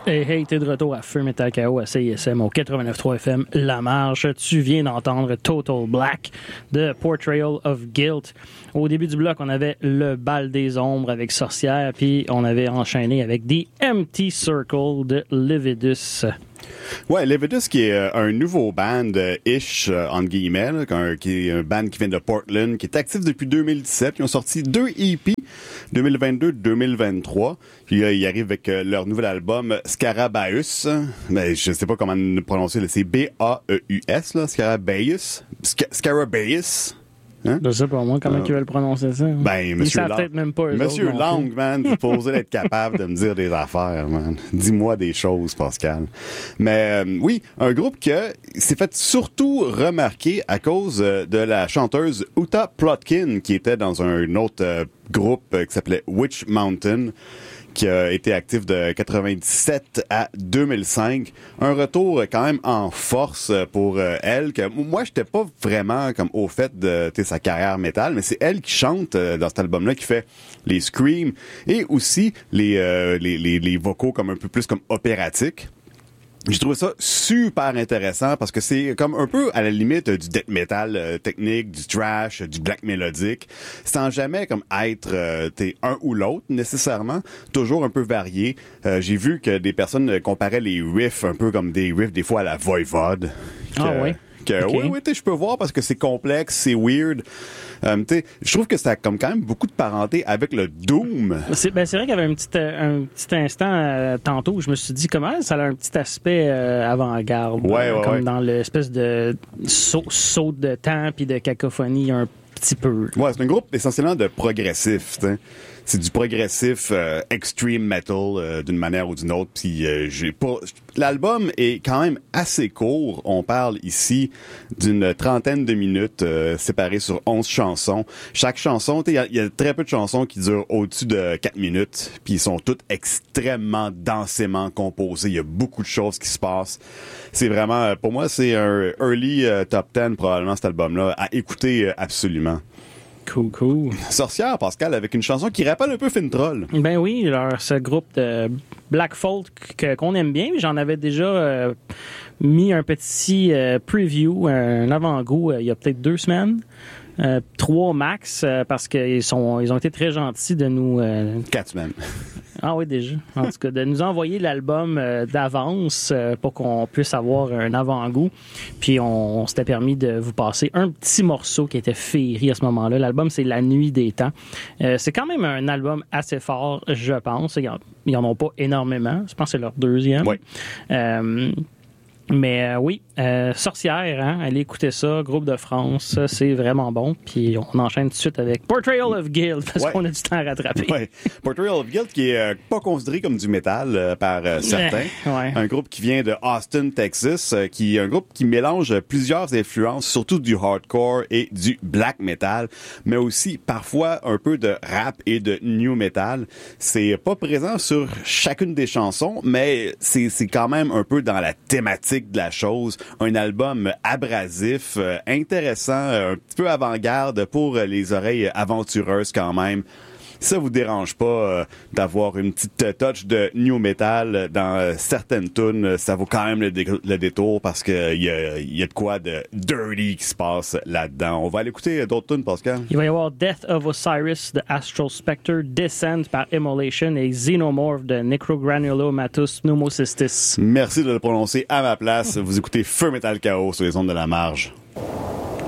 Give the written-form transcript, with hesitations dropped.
Hey, t'es de retour à Feu Metal KO à CISM au 89.3 FM La Marge. Tu viens d'entendre Total Black de Portrayal of Guilt. Au début du bloc, on avait Le Bal des Ombres avec Sorcière, puis on avait enchaîné avec The Empty Circle de Levitus. Ouais, Levitus qui est un nouveau band ish entre guillemets, là, qui est un band qui vient de Portland, qui est actif depuis 2017. Ils ont sorti 2 EP 2022-2023. Puis ils arrivent avec leur nouvel album Scarabaeus. Mais je sais pas comment le prononcer, là. C'est B-A-E-U-S, là, Scarabaeus. Scarabaeus. Hein? Je sais pas moi comment ils veulent prononcer ça. Ben, Monsieur Lang. Peut-être même pas Monsieur Lang, man, tu es supposé être capable de me dire des affaires, man. Dis-moi des choses, Pascal. Mais oui, un groupe qui s'est fait surtout remarquer à cause de la chanteuse Uta Plotkin, qui était dans un autre groupe qui s'appelait Witch Mountain, qui a été actif de 97 à 2005. Un retour quand même en force pour elle, que moi, j'étais pas vraiment comme au fait de sa carrière métal, mais c'est elle qui chante dans cet album-là, qui fait les screams et aussi les vocaux comme un peu plus comme opératiques. J'ai trouvé ça super intéressant parce que c'est comme un peu à la limite du death metal technique, du thrash, du black mélodique, sans jamais comme être un ou l'autre nécessairement, toujours un peu varié. J'ai vu que des personnes comparaient les riffs un peu comme des riffs des fois à la Voivode. Oui. Okay. Oui, je peux voir parce que c'est complexe, c'est weird. Je trouve que ça a comme quand même beaucoup de parenté avec le Doom. C'est vrai qu'il y avait un petit instant tantôt où je me suis dit comment ça a un petit aspect avant-garde. Comme dans l'espèce de saut de temps puis de cacophonie un petit peu. Ouais, c'est un groupe essentiellement de progressif, t'sais. C'est du progressif extreme metal d'une manière ou d'une autre. Puis l'album est quand même assez court. On parle ici d'une trentaine de minutes séparées sur 11 chansons. Chaque chanson, il y a très peu de chansons qui durent au-dessus de 4 minutes. Puis ils sont toutes extrêmement densément composées. Il y a beaucoup de choses qui se passent. C'est vraiment, pour moi, c'est un early top 10 probablement cet album-là à écouter absolument. Cool. Sorcière, Pascal, avec une chanson qui rappelle un peu Fintroll. Ben oui, ce groupe de black folk qu'on aime bien. J'en avais déjà mis un petit preview, un avant-goût, il y a peut-être 2 semaines. 3 max, parce qu'ils ont été très gentils de nous... 4 semaines. Ah oui, déjà. En tout cas, de nous envoyer l'album d'avance pour qu'on puisse avoir un avant-goût. Puis on s'était permis de vous passer un petit morceau qui était féerie à ce moment-là. L'album, c'est La Nuit des Temps. C'est quand même un album assez fort, je pense. Ils en ont pas énormément. Je pense que c'est leur 2e. Oui. Mais oui, Sorcière, hein, allez écouter ça, Groupe de France, c'est vraiment bon. Puis on enchaîne tout de suite avec Portrayal of Guilt, parce qu'on a du temps à rattraper. Ouais. Portrayal of Guilt qui est pas considéré comme du métal par certains. Ouais. Un groupe qui vient de Austin, Texas, qui est un groupe qui mélange plusieurs influences, surtout du hardcore et du black metal, mais aussi parfois un peu de rap et de new metal. C'est pas présent sur chacune des chansons, mais c'est quand même un peu dans la thématique de la chose. Un album abrasif, intéressant, un petit peu avant-garde pour les oreilles aventureuses quand même. Si ça vous dérange pas d'avoir une petite touch de new metal dans certaines tunes, ça vaut quand même le détour parce que il y a de quoi de dirty qui se passe là-dedans. On va aller écouter d'autres tunes, Pascal. Il va y avoir Death of Osiris de Astral Spectre, Descent par Immolation et Xenomorph de Necrogranulomatus pneumocystis. Merci de le prononcer à ma place. Vous écoutez Feu Metal KO sur les ondes de la marge.